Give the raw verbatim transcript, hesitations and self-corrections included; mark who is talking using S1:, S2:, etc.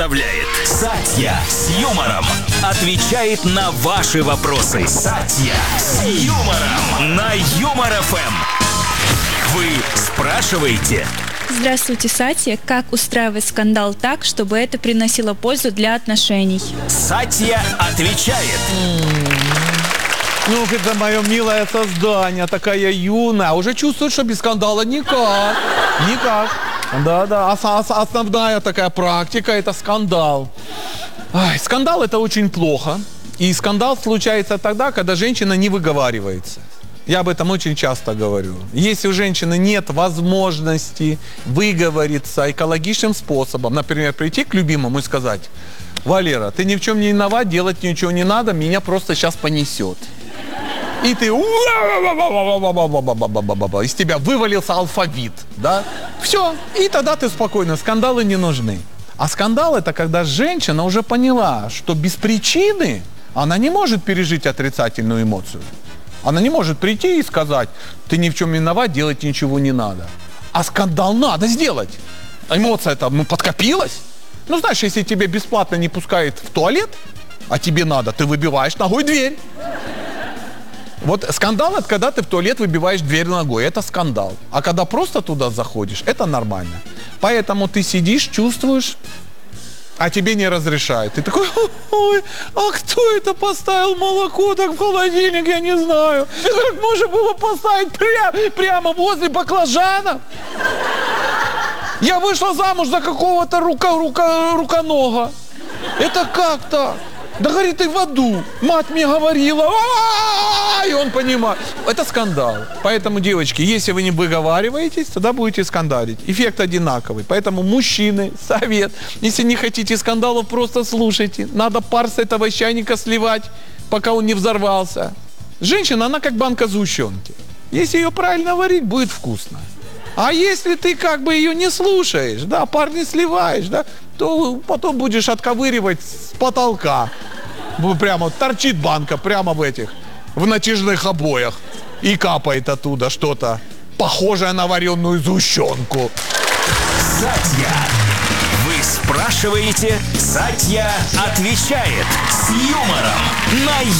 S1: представляет Сатья с юмором. Отвечает на ваши вопросы. Сатья с юмором на Юмор эф эм. Вы спрашиваете.
S2: Здравствуйте, Сатья. Как устраивать скандал так, чтобы это приносило пользу для отношений?
S1: Сатья отвечает.
S3: Ну, это мое милое создание, такая юная. Уже чувствует, что без скандала никак. Никак. Да-да, основная такая практика – это скандал. Ай, скандал – это очень плохо. И скандал случается тогда, когда женщина не выговаривается. Я об этом очень часто говорю. Если у женщины нет возможности выговориться экологичным способом, например, прийти к любимому и сказать: «Валера, ты ни в чем не виноват, делать ничего не надо, меня просто сейчас понесет». И ты из тебя вывалился алфавит, да? Все, и тогда ты спокойно, скандалы не нужны. А скандал — это когда женщина уже поняла, что без причины она не может пережить отрицательную эмоцию. Она не может прийти и сказать: ты ни в чем виноват, делать ничего не надо. А скандал надо сделать. Эмоция-то, ну, подкопилась. Ну, знаешь, если тебе бесплатно не пускают в туалет, а тебе надо, ты выбиваешь ногой дверь. Вот скандал — это когда ты в туалет выбиваешь дверь ногой. Это скандал. А когда просто туда заходишь, это нормально. Поэтому ты сидишь, чувствуешь, а тебе не разрешают. Ты такой: ой, а кто это поставил молоко так в холодильник, я не знаю. Это как можно было поставить пря- прямо возле баклажана? Я вышла замуж за какого-то рука, рука, руконога. Это как так? Да, говорит, ты в аду. Мать мне говорила. А-а-а! И он понимает. Это скандал. Поэтому, девочки, если вы не выговариваетесь, тогда будете скандалить. Эффект одинаковый. Поэтому, мужчины, совет. Если не хотите скандалов, просто слушайте. Надо пар с этого чайника сливать, пока он не взорвался. Женщина, она как банка сгущенки. Если ее правильно варить, будет вкусно. А если ты как бы ее не слушаешь, да, пар не сливаешь, да, то потом будешь отковыривать с потолка. Прямо торчит банка прямо в этих, в натяжных обоях. И капает оттуда что-то похожее на вареную сгущенку.
S1: Сатья. Вы спрашиваете, Сатья отвечает с юмором на